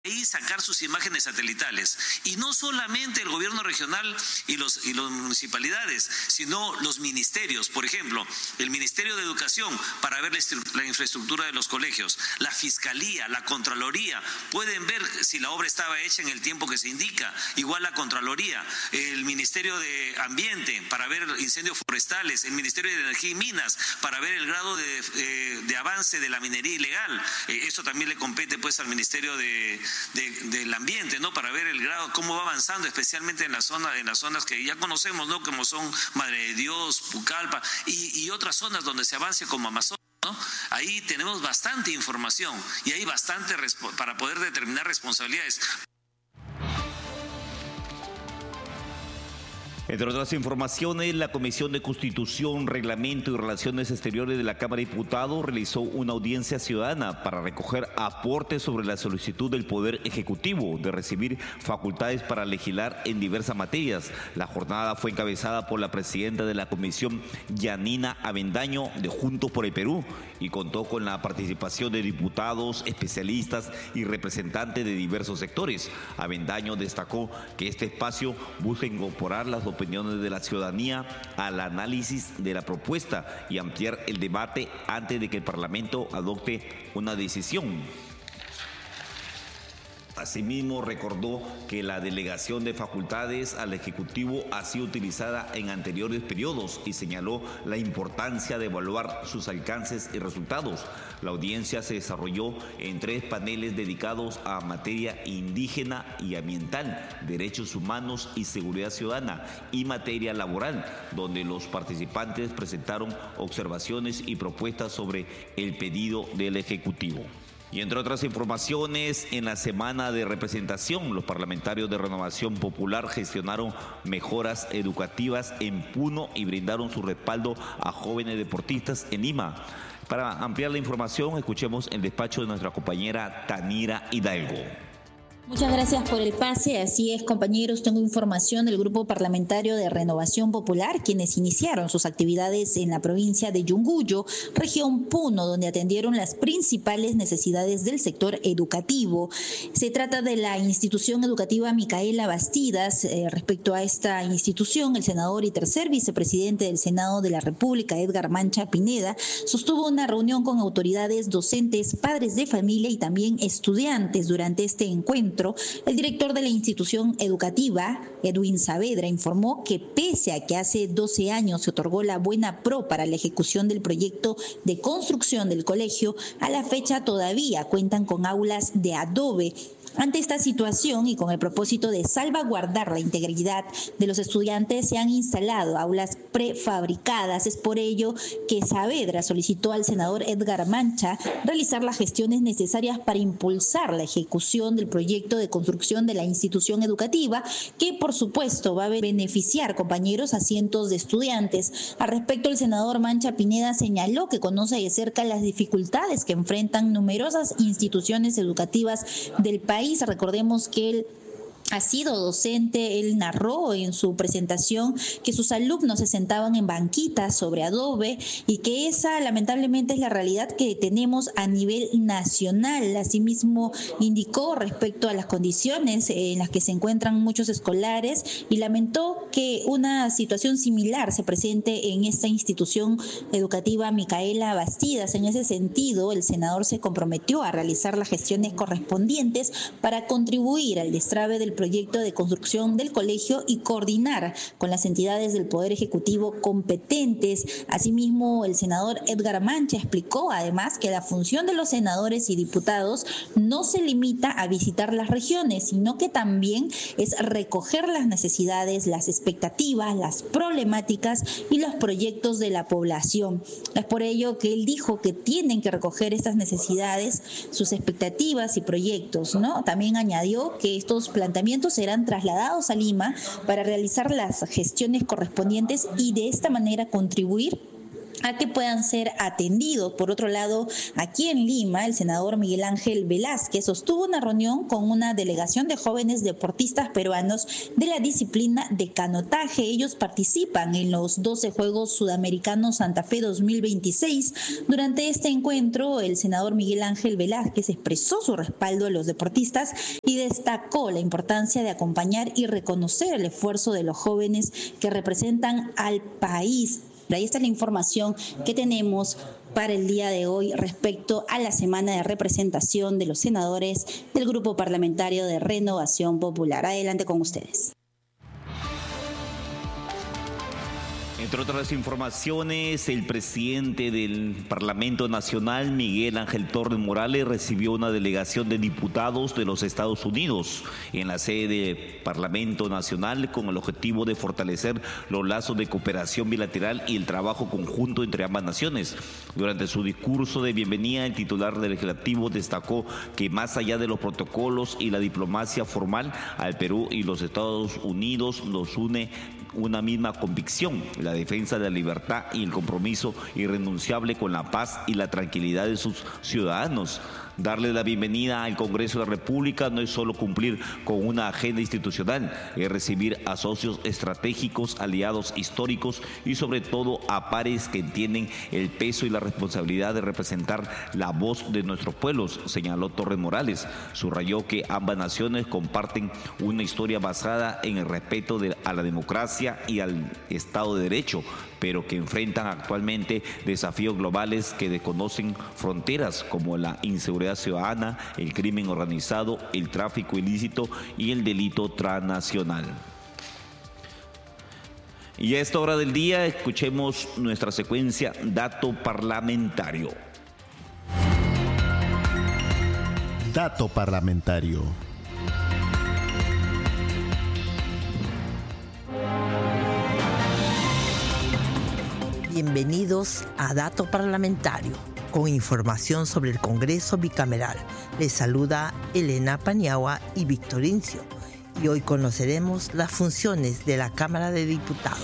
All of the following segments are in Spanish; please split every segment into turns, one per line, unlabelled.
y sacar sus imágenes satelitales. Y no solamente el gobierno regional y las municipalidades, sino los ministerios. Por ejemplo, el Ministerio de Educación para ver la infraestructura de los colegios, la Fiscalía, la Contraloría, pueden ver si la obra estaba hecha en el tiempo que se indica, igual la Contraloría, el Ministerio de Ambiente para ver incendios forestales, el Ministerio de Energía y Minas para ver el grado de avance de la minería ilegal. Esto también le compete pues al Ministerio del Ambiente, ¿no? Para ver el grado, cómo va avanzando, especialmente en las zonas que ya conocemos, ¿no? Como son Madre de Dios, Pucallpa y otras zonas donde se avance como Amazonas, ¿no? Ahí tenemos bastante información y hay bastante para poder determinar responsabilidades.
Entre otras informaciones, la Comisión de Constitución, Reglamento y Relaciones Exteriores de la Cámara de Diputados realizó una audiencia ciudadana para recoger aportes sobre la solicitud del Poder Ejecutivo de recibir facultades para legislar en diversas materias. La jornada fue encabezada por la presidenta de la Comisión, Yanina Avendaño, de Juntos por el Perú, y contó con la participación de diputados, especialistas y representantes de diversos sectores. Avendaño destacó que este espacio busca incorporar las opiniones de la ciudadanía al análisis de la propuesta y ampliar el debate antes de que el Parlamento adopte una decisión. Asimismo, recordó que la delegación de facultades al Ejecutivo ha sido utilizada en anteriores periodos y señaló la importancia de evaluar sus alcances y resultados. La audiencia se desarrolló en 3 paneles dedicados a materia indígena y ambiental, derechos humanos y seguridad ciudadana y materia laboral, donde los participantes presentaron observaciones y propuestas sobre el pedido del Ejecutivo. Y entre otras informaciones, en la semana de representación, los parlamentarios de Renovación Popular gestionaron mejoras educativas en Puno y brindaron su respaldo a jóvenes deportistas en Lima. Para ampliar la información, escuchemos el despacho de nuestra compañera Tanira Hidalgo.
Muchas gracias por el pase. Así es, compañeros, tengo información del Grupo Parlamentario de Renovación Popular, quienes iniciaron sus actividades en la provincia de Yunguyo, región Puno, donde atendieron las principales necesidades del sector educativo. Se trata de la institución educativa Micaela Bastidas. Respecto a esta institución, el senador y tercer vicepresidente del Senado de la República, Edgar Mancha Pineda, sostuvo una reunión con autoridades docentes, padres de familia y también estudiantes. Durante este encuentro, el director de la institución educativa, Edwin Saavedra, informó que pese a que hace 12 años se otorgó la buena pro para la ejecución del proyecto de construcción del colegio, a la fecha todavía cuentan con aulas de adobe. Ante esta situación y con el propósito de salvaguardar la integridad de los estudiantes, se han instalado aulas prefabricadas. Es por ello que Saavedra solicitó al senador Edgar Mancha realizar las gestiones necesarias para impulsar la ejecución del proyecto de construcción de la institución educativa, que por supuesto va a beneficiar, compañeros, a cientos de estudiantes. Al respecto, el senador Mancha Pineda señaló que conoce de cerca las dificultades que enfrentan numerosas instituciones educativas del país. Recordemos que él ha sido docente. Él narró en su presentación que sus alumnos se sentaban en banquitas sobre adobe y que esa lamentablemente es la realidad que tenemos a nivel nacional. Asimismo, indicó respecto a las condiciones en las que se encuentran muchos escolares y lamentó que una situación similar se presente en esta institución educativa Micaela Bastidas. En ese sentido, el senador se comprometió a realizar las gestiones correspondientes para contribuir al destrabe del proyecto de construcción del colegio y coordinar con las entidades del Poder Ejecutivo competentes. Asimismo, el senador Edgar Mancha explicó además que la función de los senadores y diputados no se limita a visitar las regiones, sino que también es recoger las necesidades, las expectativas, las problemáticas y los proyectos de la población. Es por ello que él dijo que tienen que recoger estas necesidades, sus expectativas y proyectos, ¿no? También añadió que estos planteamientos serán trasladados a Lima para realizar las gestiones correspondientes y de esta manera contribuir a que puedan ser atendidos. Por otro lado, aquí en Lima, el senador Miguel Ángel Velázquez sostuvo una reunión con una delegación de jóvenes deportistas peruanos de la disciplina de canotaje. Ellos participan en los 12 Juegos Sudamericanos Santa Fe 2026. Durante este encuentro, el senador Miguel Ángel Velázquez expresó su respaldo a los deportistas y destacó la importancia de acompañar y reconocer el esfuerzo de los jóvenes que representan al país. Ahí está la información que tenemos para el día de hoy respecto a la semana de representación de los senadores del Grupo Parlamentario de Renovación Popular. Adelante con ustedes.
Entre otras informaciones, el presidente del Parlamento Nacional, Miguel Ángel Torres Morales, recibió una delegación de diputados de los Estados Unidos en la sede del Parlamento Nacional con el objetivo de fortalecer los lazos de cooperación bilateral y el trabajo conjunto entre ambas naciones. Durante su discurso de bienvenida, el titular del Legislativo destacó que más allá de los protocolos y la diplomacia formal, al Perú y los Estados Unidos nos une una misma convicción, la defensa de la libertad y el compromiso irrenunciable con la paz y la tranquilidad de sus ciudadanos. Darle la bienvenida al Congreso de la República no es solo cumplir con una agenda institucional, es recibir a socios estratégicos, aliados históricos y sobre todo a pares que entienden el peso y la responsabilidad de representar la voz de nuestros pueblos, señaló Torres Morales. Subrayó que ambas naciones comparten una historia basada en el respeto a la democracia y al Estado de Derecho, pero que enfrentan actualmente desafíos globales que desconocen fronteras como la inseguridad ciudadana, el crimen organizado, el tráfico ilícito y el delito transnacional. Y a esta hora del día escuchemos nuestra secuencia Dato Parlamentario.
Dato Parlamentario.
Bienvenidos a Dato Parlamentario, con información sobre el Congreso Bicameral. Les saluda Elena Paniagua y Víctor Incio, y hoy conoceremos las funciones de la Cámara de Diputados.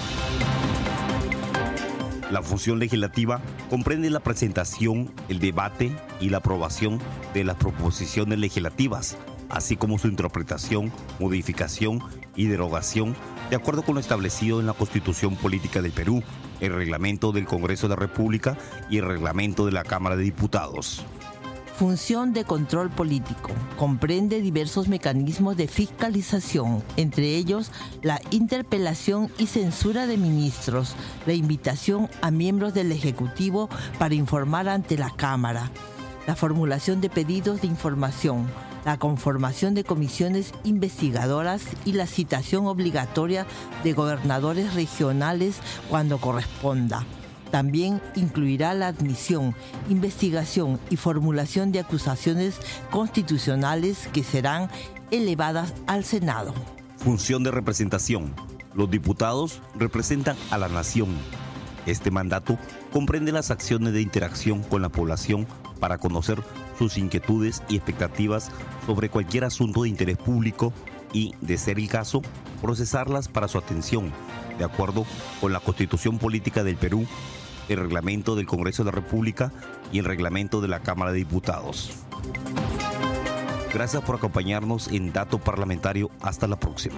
La función legislativa comprende la presentación, el debate y la aprobación de las proposiciones legislativas, así como su interpretación, modificación y derogación de acuerdo con lo establecido en la Constitución Política del Perú, el Reglamento del Congreso de la República y el Reglamento de la Cámara de Diputados.
Función de control político. Comprende diversos mecanismos de fiscalización, entre ellos la interpelación y censura de ministros, la invitación a miembros del Ejecutivo para informar ante la Cámara, la formulación de pedidos de información, la conformación de comisiones investigadoras y la citación obligatoria de gobernadores regionales cuando corresponda. También incluirá la admisión, investigación y formulación de acusaciones constitucionales que serán elevadas al Senado.
Función de representación. Los diputados representan a la nación. Este mandato comprende las acciones de interacción con la población para conocer sus inquietudes y expectativas sobre cualquier asunto de interés público y, de ser el caso, procesarlas para su atención, de acuerdo con la Constitución Política del Perú, el Reglamento del Congreso de la República y el Reglamento de la Cámara de Diputados. Gracias por acompañarnos en Dato Parlamentario. Hasta la próxima.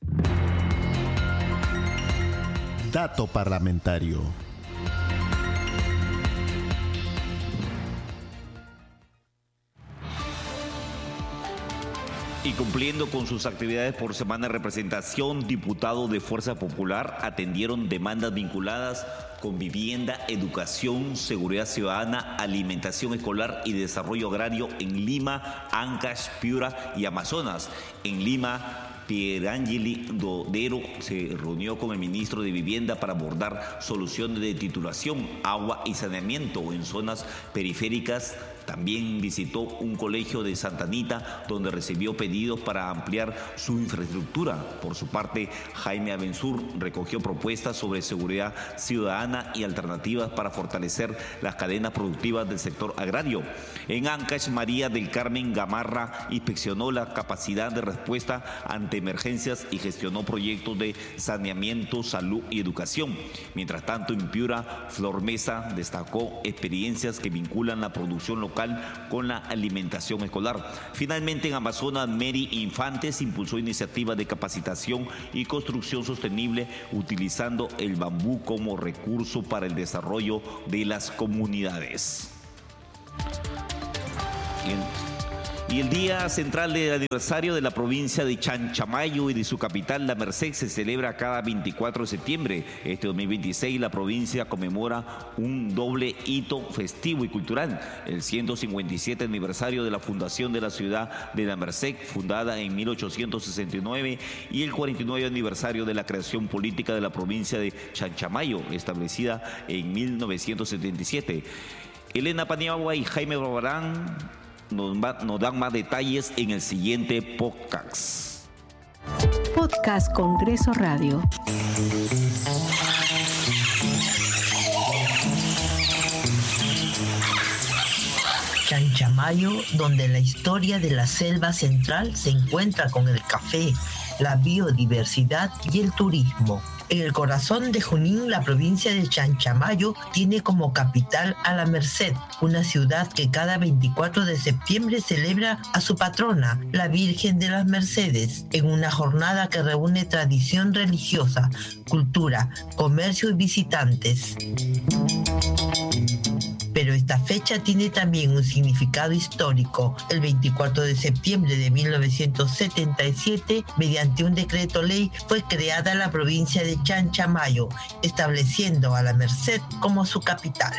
Dato Parlamentario.
Y cumpliendo con sus actividades por semana de representación, diputados de Fuerza Popular atendieron demandas vinculadas con vivienda, educación, seguridad ciudadana, alimentación escolar y desarrollo agrario en Lima, Ancash, Piura y Amazonas. En Lima, Pierangeli Dodero se reunió con el ministro de Vivienda para abordar soluciones de titulación, agua y saneamiento en zonas periféricas También visitó un colegio de Santa Anita, donde recibió pedidos para ampliar su infraestructura. Por su parte, Jaime Abensur recogió propuestas sobre seguridad ciudadana y alternativas para fortalecer las cadenas productivas del sector agrario. En Ancash, María del Carmen Gamarra inspeccionó la capacidad de respuesta ante emergencias y gestionó proyectos de saneamiento, salud y educación. Mientras tanto, en Piura, Flor Mesa destacó experiencias que vinculan la producción local con la alimentación escolar. Finalmente, en Amazonas, Mary Infantes impulsó iniciativas de capacitación y construcción sostenible utilizando el bambú como recurso para el desarrollo de las comunidades. Y el Día Central del Aniversario de la provincia de Chanchamayo y de su capital, La Merced, se celebra cada 24 de septiembre. Este 2026 la provincia conmemora un doble hito festivo y cultural: el 157 aniversario de la fundación de la ciudad de La Merced, fundada en 1869, y el 49 aniversario de la creación política de la provincia de Chanchamayo, establecida en 1977. Elena Paniagua y Jaime Barbarán nos dan más detalles en el siguiente podcast.
Podcast Congreso Radio.
Chanchamayo, donde la historia de la selva central se encuentra con el café, la biodiversidad y el turismo. En el corazón de Junín, la provincia de Chanchamayo tiene como capital a La Merced, una ciudad que cada 24 de septiembre celebra a su patrona, la Virgen de las Mercedes, en una jornada que reúne tradición religiosa, cultura, comercio y visitantes. Pero esta fecha tiene también un significado histórico. El 24 de septiembre de 1977, mediante un decreto ley, fue creada la provincia de Chanchamayo, estableciendo a La Merced como su capital.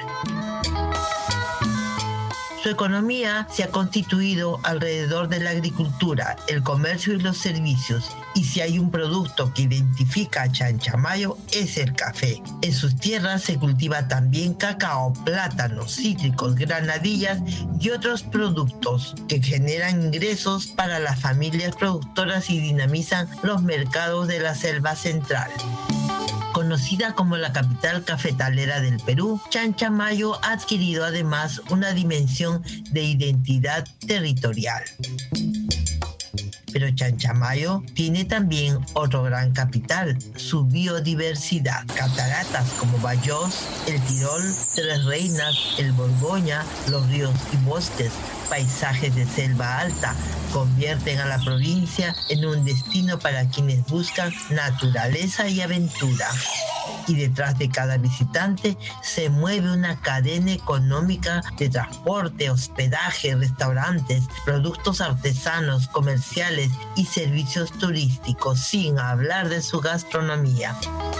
Su economía se ha constituido alrededor de la agricultura, el comercio y los servicios. Y si hay un producto que identifica a Chanchamayo, es el café. En sus tierras se cultiva también cacao, plátanos, cítricos, granadillas y otros productos que generan ingresos para las familias productoras y dinamizan los mercados de la selva central. Conocida como la capital cafetalera del Perú, Chanchamayo ha adquirido además una dimensión de identidad territorial. Pero Chanchamayo tiene también otro gran capital, su biodiversidad. Cataratas como Bayós, el Tirol, Tres Reinas, el Borgoña, los ríos y bosques, paisajes de selva alta, convierten a la provincia en un destino para quienes buscan naturaleza y aventura. Y detrás de cada visitante se mueve una cadena económica de transporte, hospedaje, restaurantes, productos artesanos, comerciales y servicios turísticos, sin hablar de su gastronomía.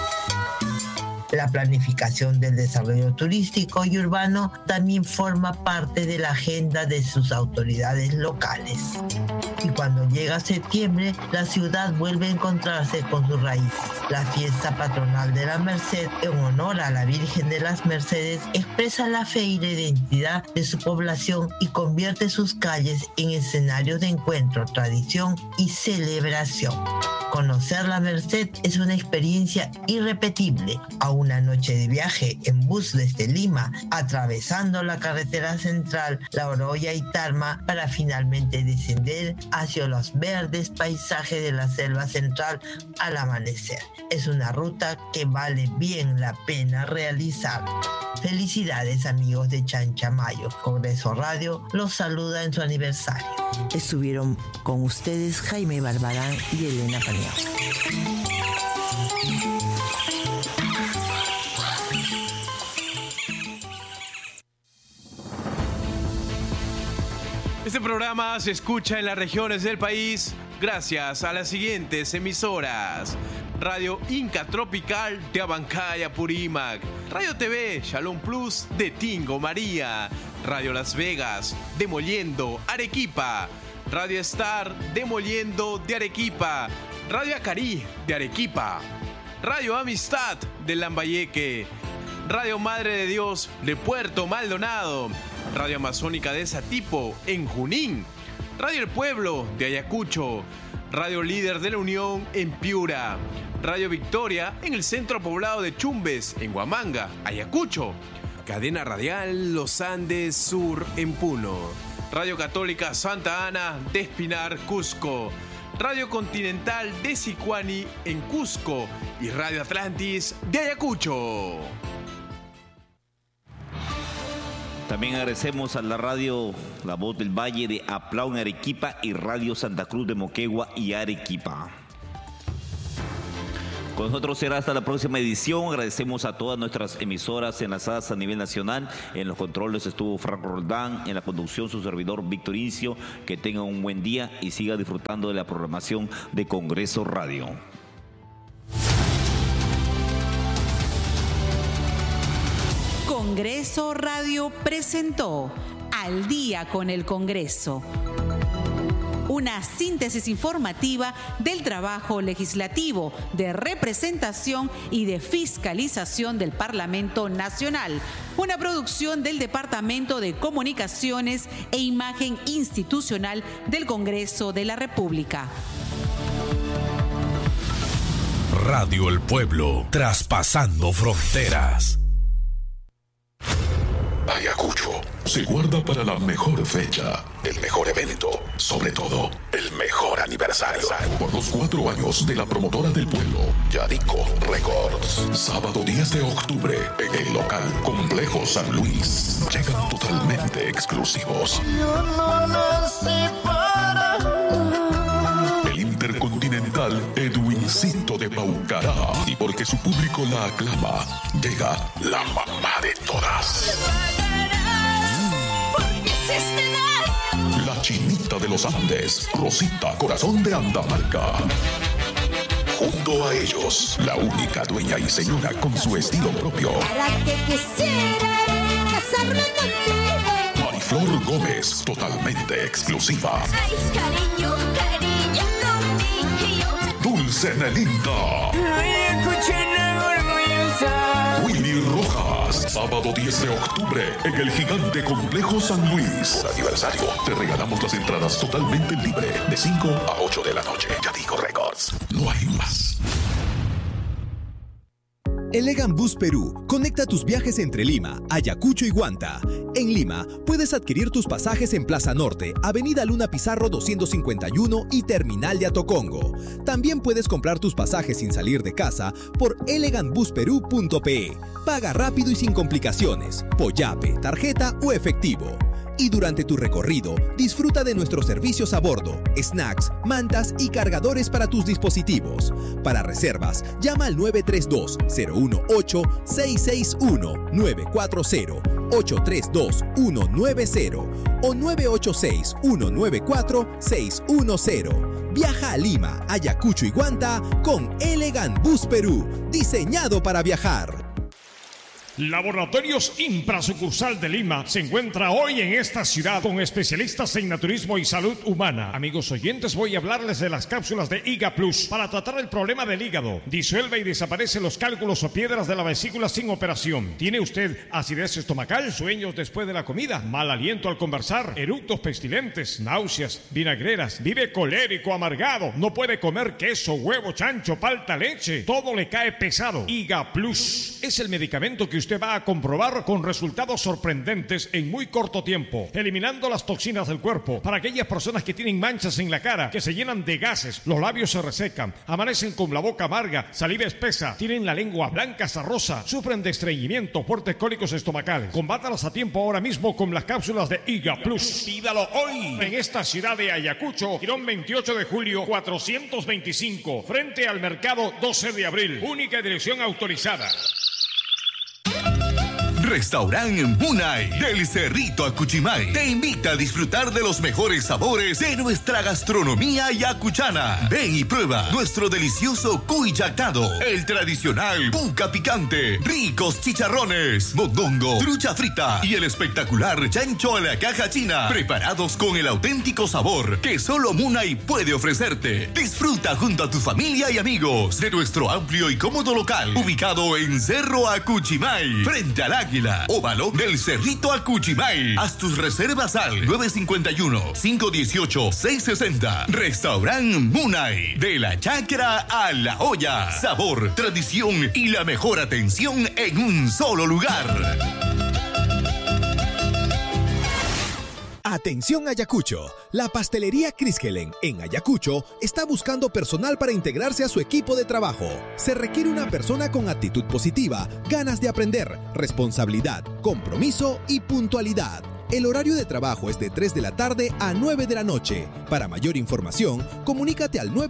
La planificación del desarrollo turístico y urbano también forma parte de la agenda de sus autoridades locales. Y cuando llega septiembre, la ciudad vuelve a encontrarse con sus raíces. La fiesta patronal de la Merced, en honor a la Virgen de las Mercedes, expresa la fe y la identidad de su población y convierte sus calles en escenarios de encuentro, tradición y celebración. Conocer la Merced es una experiencia irrepetible. A una noche de viaje en bus desde Lima, atravesando la carretera central, La Oroya y Tarma, para finalmente descender hacia los verdes paisajes de la selva central al amanecer. Es una ruta que vale bien la pena realizar. Felicidades, amigos de Chanchamayo. Congreso Radio los saluda en su aniversario.
Estuvieron con ustedes Jaime Barbarán y Elena Paniagua.
Este programa se escucha en las regiones del país gracias a las siguientes emisoras: Radio Inca Tropical de Abancaya, Purímac, Radio TV Shalom Plus de Tingo, María, Radio Las Vegas de Mollendo, Arequipa, Radio Star de Mollendo de Arequipa, Radio Acarí de Arequipa, Radio Amistad de Lambayeque, Radio Madre de Dios de Puerto Maldonado, Radio Amazónica de Satipo, en Junín, Radio El Pueblo de Ayacucho, Radio Líder de la Unión en Piura, Radio Victoria en el centro poblado de Chumbes, en Huamanga, Ayacucho, Cadena Radial Los Andes Sur en Puno, Radio Católica Santa Ana de Espinar, Cusco, Radio Continental de Sicuani en Cusco y Radio Atlantis de Ayacucho.
También agradecemos a la radio La Voz del Valle de Aplao en Arequipa y Radio Santa Cruz de Moquegua y Arequipa. Con nosotros será hasta la próxima edición. Agradecemos a todas nuestras emisoras enlazadas a nivel nacional. En los controles estuvo Franco Roldán, en la conducción su servidor Víctor Incio. Que tengan un buen día y siga disfrutando de la programación de Congreso Radio.
Congreso Radio presentó Al Día con el Congreso. Una síntesis informativa del trabajo legislativo, de representación y de fiscalización del Parlamento Nacional. Una producción del Departamento de Comunicaciones e Imagen Institucional del Congreso de la República.
Radio El Pueblo, traspasando fronteras. Ayacucho se guarda para la mejor fecha, el mejor evento, sobre todo, el mejor aniversario. Por los 4 años de la promotora del pueblo, Yadico Records. Sábado 10 de octubre, en el local Complejo San Luis. Llegan totalmente exclusivos. El intercontinental Edwincito de Paucará. Y porque su público la aclama, llega la mamá de todas. La Chinita de los Andes, Rosita Corazón de Andamarca. Junto a ellos, la única dueña y señora con su estilo propio.
Para que quisiera casarme contigo.
Mariflor Gómez, totalmente exclusiva.
Ay, cariño, cariño conmigo.
Dulce Nelinda. Willy Rojas, sábado 10 de octubre en el gigante Complejo San Luis. Por aniversario, te regalamos las entradas totalmente libre de 5 a 8 de la noche. Yadico Records, no hay más.
Elegant Bus Perú conecta tus viajes entre Lima, Ayacucho y Huanta. En Lima, puedes adquirir tus pasajes en Plaza Norte, Avenida Luna Pizarro 251 y Terminal de Atocongo. También puedes comprar tus pasajes sin salir de casa por elegantbusperú.pe. Paga rápido y sin complicaciones, Poyape, tarjeta o efectivo. Y durante tu recorrido, disfruta de nuestros servicios a bordo, snacks, mantas y cargadores para tus dispositivos. Para reservas, llama al 932-018-661-940-832-190 o 986-194-610. Viaja a Lima, Ayacucho y Huanta con Elegant Bus Perú, diseñado para viajar.
Laboratorios Impra sucursal de Lima se encuentra hoy en esta ciudad con especialistas en naturismo y salud humana. Amigos oyentes, voy a hablarles de las cápsulas de IGA Plus para tratar el problema del hígado. Disuelve y desaparece los cálculos o piedras de la vesícula sin operación. ¿Tiene usted acidez estomacal, sueños después de la comida, mal aliento al conversar, eructos pestilentes, náuseas, vinagreras, vive colérico, amargado, no puede comer queso, huevo, chancho, palta, leche, todo le cae pesado? IGA Plus es el medicamento que usted va a comprobar con resultados sorprendentes en muy corto tiempo, eliminando las toxinas del cuerpo. Para aquellas personas que tienen manchas en la cara, que se llenan de gases, los labios se resecan, amanecen con la boca amarga, saliva espesa, tienen la lengua blanca sarrosa, sufren de estreñimiento, fuertes cólicos estomacales. Combátalas a tiempo ahora mismo con las cápsulas de IGA Plus. Pídalo hoy en esta ciudad de Ayacucho, Girón 28 de julio 425, frente al mercado 12 de abril. Única dirección autorizada.
Restaurante Munay del Cerrito Acuchimay te invita a disfrutar de los mejores sabores de nuestra gastronomía yacuchana. Ven y prueba nuestro delicioso cuy yactado, el tradicional puca picante, ricos chicharrones, mondongo, trucha frita y el espectacular chancho a la caja china, preparados con el auténtico sabor que solo Munay puede ofrecerte. Disfruta junto a tu familia y amigos de nuestro amplio y cómodo local ubicado en Cerro Acuchimay, frente al Águila. Águila, óvalo del Cerrito Acuchimay. Haz tus reservas al 951-518-660. Restaurant Munay, de la chacra a la olla. Sabor, tradición y la mejor atención en un solo lugar.
Atención Ayacucho, la pastelería Criskelen en Ayacucho está buscando personal para integrarse a su equipo de trabajo. Se requiere una persona con actitud positiva, ganas de aprender, responsabilidad, compromiso y puntualidad. El horario de trabajo es de 3 de la tarde a 9 de la noche. Para mayor información, comunícate al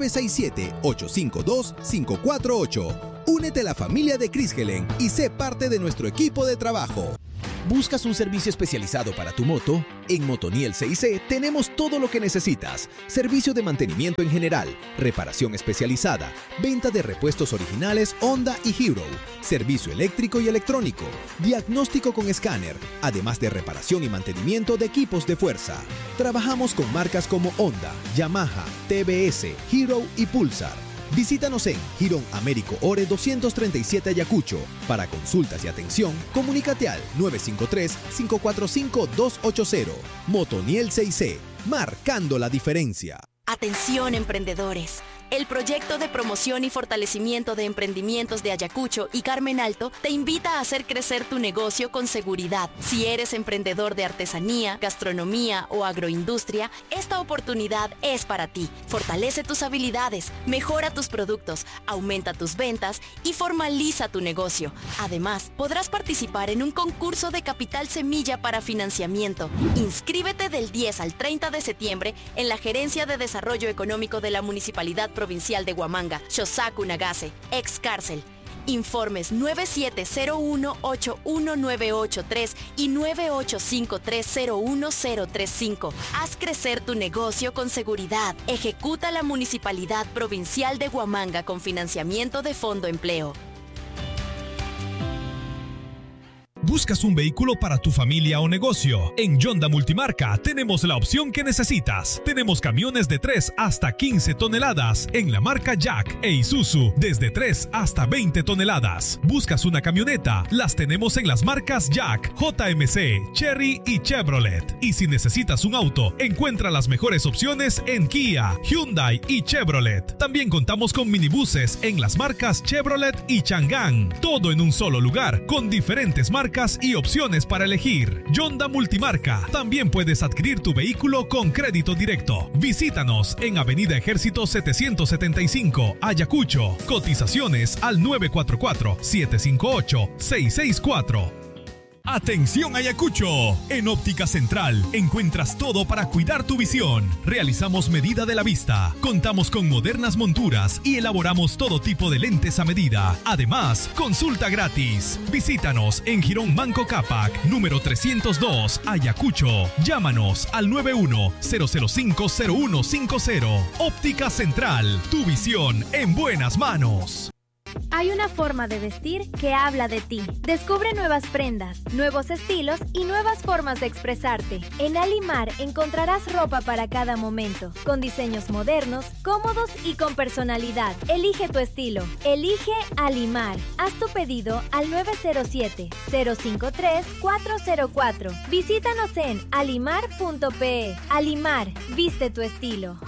967-852-548. Únete a la familia de Criskelen y sé parte de nuestro equipo de trabajo. ¿Buscas un servicio especializado para tu moto? En Motoniel CIC tenemos todo lo que necesitas. Servicio de mantenimiento en general, reparación especializada, venta de repuestos originales Honda y Hero, servicio eléctrico y electrónico, diagnóstico con escáner, además de reparación y mantenimiento de equipos de fuerza. Trabajamos con marcas como Honda, Yamaha, TBS, Hero y Pulsar. Visítanos en Girón Américo Ore 237 Ayacucho. Para consultas y atención, comunícate al 953-545-280. Motoniel CIC, marcando la diferencia.
Atención emprendedores. El proyecto de promoción y fortalecimiento de emprendimientos de Ayacucho y Carmen Alto te invita a hacer crecer tu negocio con seguridad. Si eres emprendedor de artesanía, gastronomía o agroindustria, esta oportunidad es para ti. Fortalece tus habilidades, mejora tus productos, aumenta tus ventas y formaliza tu negocio. Además, podrás participar en un concurso de capital semilla para financiamiento. Inscríbete del 10 al 30 de septiembre en la Gerencia de Desarrollo Económico de la Municipalidad Provincial de Huamanga, Shosaku Nagase, ex cárcel. Informes 9701-81983 y 9853-01035. Haz crecer tu negocio con seguridad. Ejecuta la Municipalidad Provincial de Huamanga con financiamiento de Fondo Empleo.
¿Buscas un vehículo para tu familia o negocio? En Yonda Multimarca tenemos la opción que necesitas. Tenemos camiones de 3 hasta 15 toneladas en la marca Jack e Isuzu desde 3 hasta 20 toneladas. ¿Buscas una camioneta? Las tenemos en las marcas Jack, JMC, Chery y Chevrolet. Y si necesitas un auto, encuentra las mejores opciones en Kia, Hyundai y Chevrolet. También contamos con minibuses en las marcas Chevrolet y Chang'an. Todo en un solo lugar con diferentes marcas y opciones para elegir. Yonda Multimarca. También puedes adquirir tu vehículo con crédito directo. Visítanos en Avenida Ejército 775, Ayacucho. Cotizaciones al 944-758-664. Atención Ayacucho, en Óptica Central encuentras todo para cuidar tu visión. Realizamos medida de la vista, contamos con modernas monturas y elaboramos todo tipo de lentes a medida. Además, consulta gratis. Visítanos en Girón Manco Cápac, número 302, Ayacucho. Llámanos al 91-005-0150. Óptica Central, tu visión en buenas manos.
Hay una forma de vestir que habla de ti. Descubre nuevas prendas, nuevos estilos y nuevas formas de expresarte. En Alimar encontrarás ropa para cada momento, con diseños modernos, cómodos y con personalidad. Elige tu estilo. Elige Alimar. Haz tu pedido al 907-053-404. Visítanos en alimar.pe. Alimar, viste tu estilo.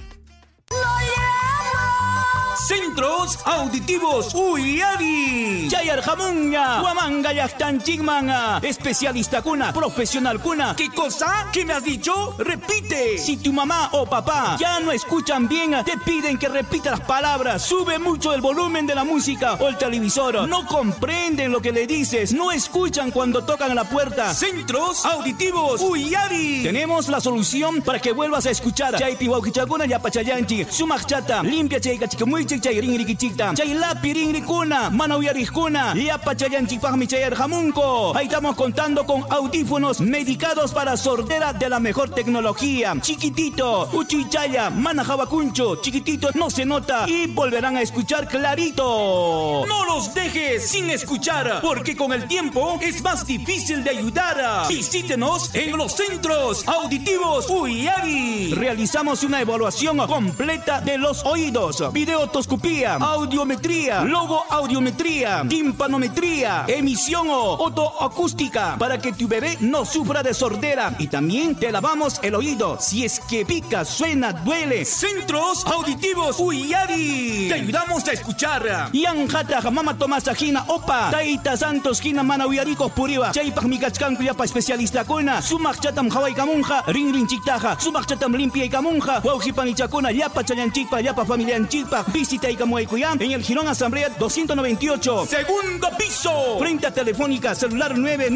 Centros Auditivos Uyari Chayar Jamunga Huamanga Yachtan Chigmanga. Especialista cuna, profesional cuna. ¿Qué cosa? ¿Qué me has dicho? Repite. Si tu mamá o papá ya no escuchan bien, te piden que repita las palabras. Sube mucho el volumen de la música o el televisor. No comprenden lo que le dices. No escuchan cuando tocan la puerta. Centros Auditivos Uyari. Tenemos la solución para que vuelvas a escuchar. Chaypi Waukichaguna Yapachayanchi Sumachata. Limpia Chayka Chicamuy Chay ringrikichikta, chay lapi ringrikuna, manauyarijkuna, yapachayanchikpajmi chayar jamunko. Ahí estamos contando con audífonos medicados para sordera de la mejor tecnología. Chiquitito, uchichaya, manajabacuncho, chiquitito, no se nota y volverán a escuchar clarito. No los dejes sin escuchar, porque con el tiempo es más difícil de ayudar. Visítenos en los Centros Auditivos Uyari. Realizamos una evaluación completa de los oídos, videotoscopía endoscopía, audiometría, logoaudiometría, timpanometría, emisión o otoacústica para que tu bebé no sufra de sordera. Y también te lavamos el oído si es que pica, suena, duele. Centros Auditivos Uyari. Te ayudamos a escuchar. Yanjata Jamama Tomasajina Opa. Taita Santos Kina Mana Uyaricos Puriba. Chaypaj Mikachkan Kuyapa especialista Kona. Sumak Chatam Hawaii Kamunja. Ring Chiktaja. Sumak Chatam Limpia y Kamunja. Waujipan y Chacona. Yapa Chayanchikpa. Yapa Familia Anchikpa. Visita y Kamuaycuyam en el Girón Asamblea 298. Segundo piso. Frente a Telefónica celular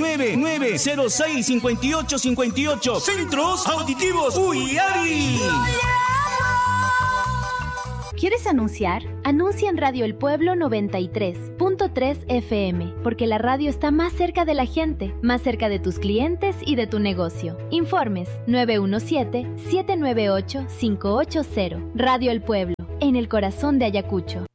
999065858. Centros Auditivos Uyari.
¿Quieres anunciar? Anuncia en Radio El Pueblo 93.3 FM, porque la radio está más cerca de la gente, más cerca de tus clientes y de tu negocio. Informes 917-798-580. Radio El Pueblo, en el corazón de Ayacucho.